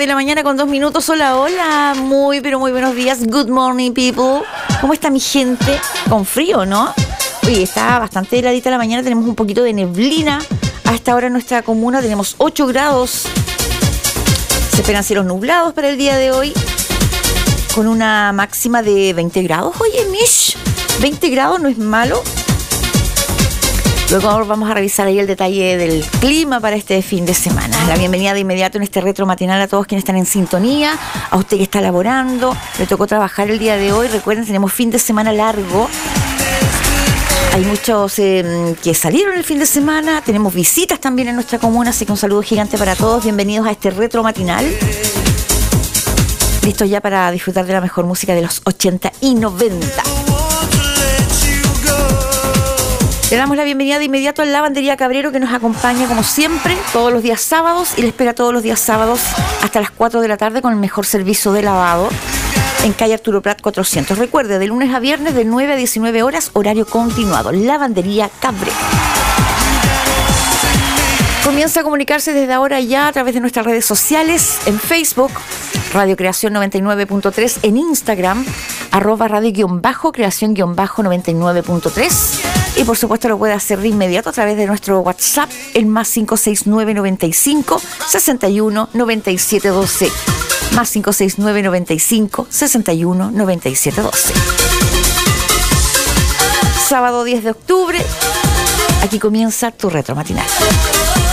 de la mañana con 2 minutos. Hola, hola. Muy, pero muy buenos días. Good morning, people. ¿Cómo está mi gente? Con frío, ¿no? Oye, está bastante heladita la mañana. Tenemos un poquito de neblina. A esta hora en nuestra comuna tenemos 8 grados. Se esperan cielos nublados para el día de hoy, con una máxima de 20 grados. Oye, Mish, 20 grados no es malo. Luego vamos a revisar ahí el detalle del clima para este fin de semana. La bienvenida de inmediato en este retro matinal a todos quienes están en sintonía, a usted que está laborando, le tocó trabajar el día de hoy. Recuerden, tenemos fin de semana largo. Hay muchos que salieron el fin de semana. Tenemos visitas también en nuestra comuna, así que un saludo gigante para todos. Bienvenidos a este retro matinal. Listos ya para disfrutar de la mejor música de los 80 y 90. Le damos la bienvenida de inmediato a Lavandería Cabrero, que nos acompaña como siempre todos los días sábados y le espera todos los días sábados hasta las 4 de la tarde con el mejor servicio de lavado en calle Arturo Prat 400. Recuerde, de lunes a viernes de 9 a 19 horas, horario continuado. Lavandería Cabrero. Comienza a comunicarse desde ahora ya a través de nuestras redes sociales, en Facebook, Radio Creación 99.3, en Instagram, @radio_creación_99.3, y por supuesto lo puede hacer de inmediato a través de nuestro WhatsApp, el más 56995 61 97 12, más 56995 61 97 12. Sábado 10 de octubre, aquí comienza tu retro matinal.